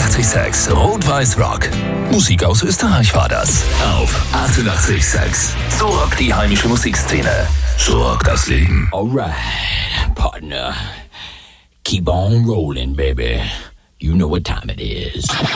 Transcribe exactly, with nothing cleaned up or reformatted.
achtundachtzig Komma sechs Rot-Weiß Rock. Musik aus Österreich war das. Auf achtundachtzig Komma sechs. So rockt die heimische Musikszene. So rockt das Leben. Alright, partner. Keep on rolling, baby. You know what time it is.